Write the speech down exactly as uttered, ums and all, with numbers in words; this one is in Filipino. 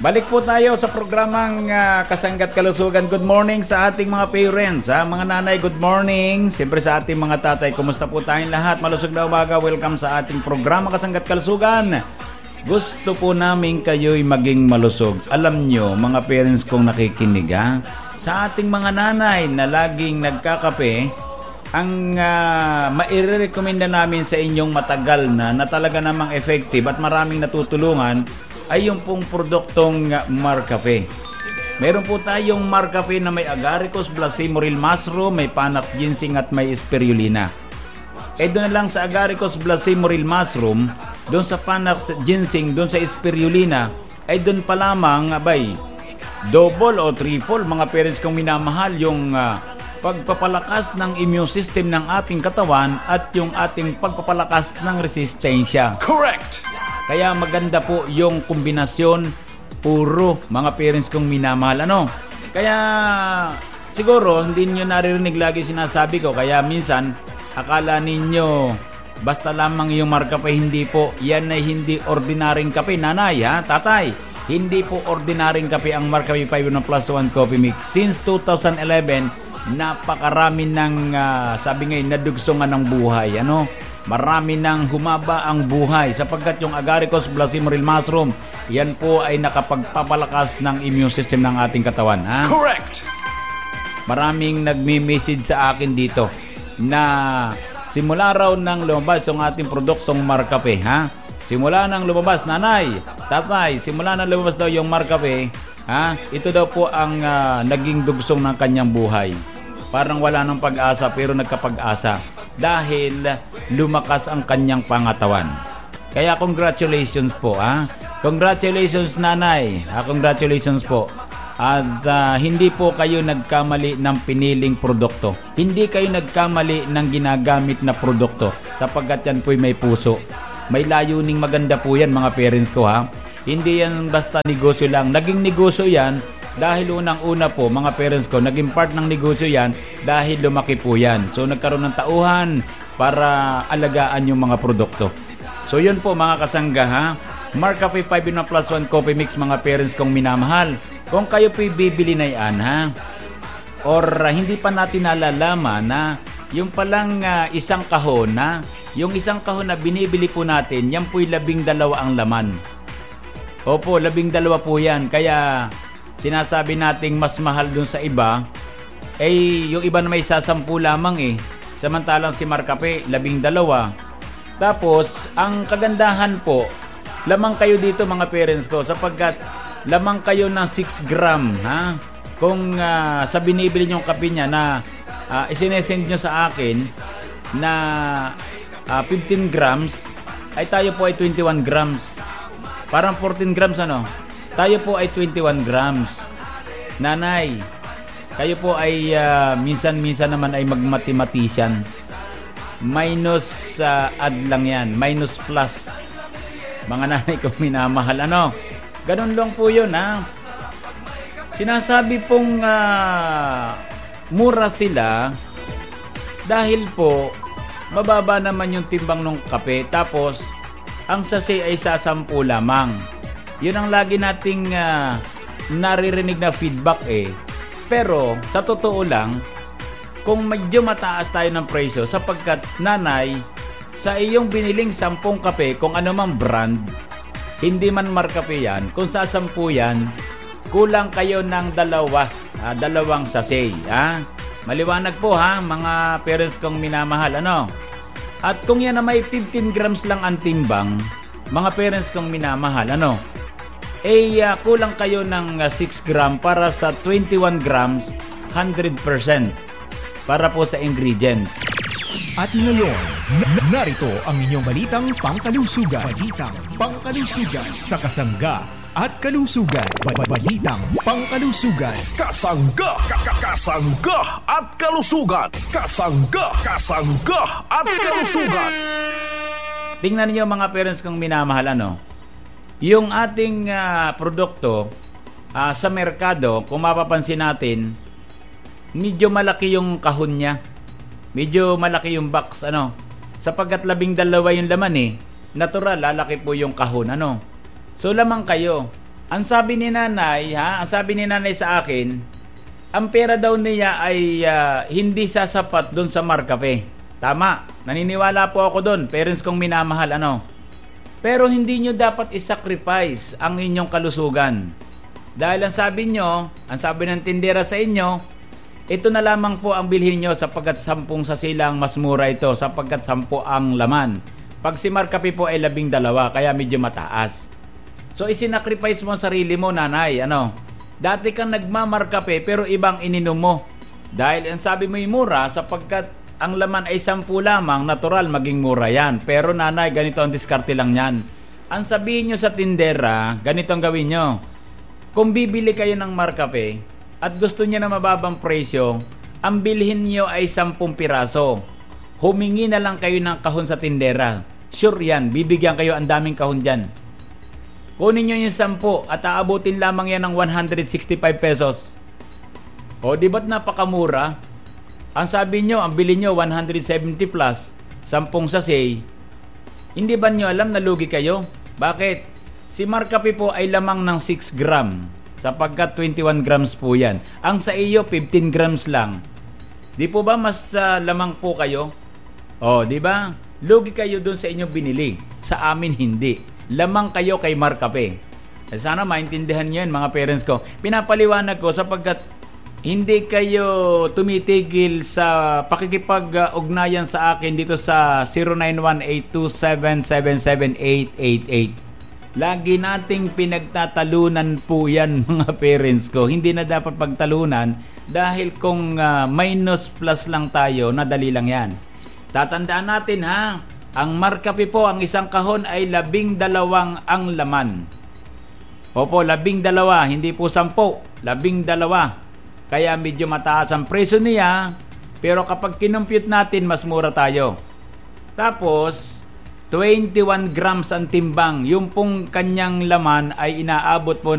Balik po tayo sa programang uh, Kasangga't Kalusugan. Good morning sa ating mga parents, ha? Mga nanay, good morning. Siyempre sa ating mga tatay, kumusta po tayong lahat? Malusog na umaga, welcome sa ating programa Kasangga't Kalusugan. Gusto po namin kayo'y maging malusog. Alam nyo, mga parents kong nakikinig, ha? Sa ating mga nanay na laging nagkakape, ang uh, maire-recommenda namin sa inyong matagal na na talaga namang effective at maraming natutulungan ay yung pong produktong uh, Marcafe. Meron po tayong Marcafe na may agaricus, blacimoril mushroom, may panax ginseng at may spirulina. Eh doon na lang sa agaricus, blacimoril mushroom, doon sa panax ginseng, doon sa spirulina, ay doon pa lamang, abay, double o triple, mga parents kong minamahal, yung uh, pagpapalakas ng immune system ng ating katawan at yung ating pagpapalakas ng resistensya. Correct! Kaya maganda po yung kombinasyon, puro mga parents kong minamahal. Ano? Kaya siguro hindi nyo naririnig lagi sinasabi ko. Kaya minsan akala ninyo basta lamang yung Marcafe. Hindi po. Yan ay hindi ordinaryong kape. Nanay, ha? Tatay, hindi po ordinaryong kape ang Marcafe five in one plus one Coffee Mix. Since two thousand eleven, napakarami ng uh, sabi ngayon nadugsungan ng buhay. Ano? Marami nang humaba ang buhay sapagkat yung agaricus, blacimoril mushroom, yan po ay nakapagpapalakas ng immune system ng ating katawan. Ha? Correct! Maraming nagme-message sa akin dito na simula raw nang lumabas yung ating produktong Marcafe. Ha? Simula nang lumabas, nanay, tatay, simula nang lumabas daw yung Marcafe, ha? Ito daw po ang uh, naging dugsong ng kanyang buhay. Parang wala nang pag-asa pero nagkapag-asa dahil lumakas ang kanyang pangatawan. Kaya congratulations po, ha? Congratulations nanay, ha? Congratulations po. At uh, hindi po kayo nagkamali ng piniling produkto. Hindi kayo nagkamali ng ginagamit na produkto sapagkat yan po'y may puso. May layuning maganda po yan, mga parents ko, ha? Hindi yan basta negosyo lang. Naging negosyo yan dahil unang-una po, mga parents ko, naging part ng negosyo yan dahil lumaki po yan. So nagkaroon ng tauhan para alagaan yung mga produkto. So yun po mga kasangga, ha? Marcafe five in one plus one Coffee Mix, mga parents kong minamahal. Kung kayo po'y bibili na yan, ha? Or uh, hindi pa natin nalalaman na yung palang uh, isang kahon, na yung isang kahon na binibili po natin, yan po'y labing dalawa ang laman. Opo, labing dalawa po yan. Kaya sinasabi nating mas mahal dun sa iba, eh yung iba na may sasampu lamang eh. Samantalang si Marcafe, labing dalawa. Tapos, ang kagandahan po, lamang kayo dito mga parents ko sapagkat lamang kayo ng six gram, ha? Kung uh, sa binibili nyong kape niya na uh, isinesend nyo sa akin na uh, fifteen grams, ay tayo po ay twenty-one grams. Parang fourteen grams ano? Tayo po ay twenty-one grams. Nanay, kayo po ay uh, minsan-minsan naman ay magmathematician. Minus uh, add lang yan. Minus plus. Mga nanay ko minamahal. Ano? Ganun lang po yun, ha? Sinasabi pong uh, mura sila dahil po mababa naman yung timbang ng kape. Tapos, ang sachet ay sasampu lamang. Yun ang lagi nating uh, naririnig na feedback eh. Pero sa totoo lang, kung medyo mataas tayo ng presyo sapagkat nanay, sa iyong biniling sampung kape, kung ano mang brand, hindi man Marcafe yan, kung sa sampu yan, kulang kayo ng dalawa, uh, dalawang sachet. Ha? Maliwanag po, ha, mga parents kong minamahal. Ano? At kung yan na may fifteen grams lang ang timbang, mga parents kong minamahal, ano? Eh, uh, kulang kayo ng uh, six gram para sa twenty-one grams, one hundred percent para po sa ingredients. At ngayon, n- narito ang inyong balitang pangkalusugan. Balitang pangkalusugan sa Kasangga at Kalusugan. Balitang pangkalusugan. Kasangga, kasangga at kalusugan. Kasangga, kasangga at kalusugan. Tingnan niyo mga parents kong minamahal, ano? Yung ating uh, produkto uh, sa merkado, kung mapapansin natin, medyo malaki yung kahon niya. Medyo malaki yung box, ano? Sapagkat labing dalawa yung laman eh. Natural, lalaki po yung kahon, ano? So lamang kayo. Ang sabi ni nanay, ha, ang sabi ni nanay sa akin, ang pera daw niya ay uh, hindi sasapat doon sa Marcafe. Tama, naniniwala po ako doon, parents kong minamahal, ano. Pero hindi nyo dapat isacrifice ang inyong kalusugan. Dahil ang sabi nyo, ang sabi ng tindera sa inyo, ito na lamang po ang bilhin nyo sapagkat sampung sa silang mas mura ito, sapagkat sampu ang laman. Pag si Marcafe po ay labing dalawa, kaya medyo mataas. So isinacrifice mo ang sarili mo, nanay, ano. Dati kang nagmamarkape pero ibang ininom mo. Dahil ang sabi mo ay mura sapagkat ang laman ay sampu lamang, natural maging mura yan. Pero nanay, ganito ang diskarte lang yan. Ang sabihin nyo sa tindera, ganito ang gawin nyo. Kung bibili kayo ng Marcafe at gusto nyo na mababang presyo, ang bilhin nyo ay sampung piraso. Humingi na lang kayo ng kahon sa tindera. Sure yan, bibigyan kayo ang daming kahon dyan. Kunin nyo yung sampu at aabutin lamang yan ng one hundred sixty-five pesos. O, di ba't napakamura? Ang sabi nyo, ang bili nyo one hundred seventy plus, sampung sachet. Hindi ba nyo alam na lugi kayo? Bakit? Si Marcafe po ay lamang ng six gram, sapagkat twenty-one grams po yan. Ang sa iyo, fifteen grams lang. Di po ba mas uh, lamang po kayo? O, di ba? Lugi kayo dun sa inyong binili. Sa amin, hindi. Lamang kayo kay Marcafe. Eh, sana maintindihan nyo yun, mga parents ko. Pinapaliwanag ko sapagkat hindi kayo tumitigil sa pakikipag-ugnayan sa akin dito sa zero nine one eight two seven seven seven eight eight eight. Lagi nating pinagtatalunan po yan, mga parents ko. Hindi na dapat pagtalunan dahil kung uh, minus plus lang tayo, nadali lang yan. Tatandaan natin, ha? Ang Marcafe po, ang isang kahon ay labing dalawang ang laman. Opo, labing dalawa, hindi po sampo, labing dalawa. Kaya medyo mataas ang presyo niya, pero kapag kinumpute natin, mas mura tayo. Tapos, twenty-one grams ang timbang. Yung pong kanyang laman ay inaabot po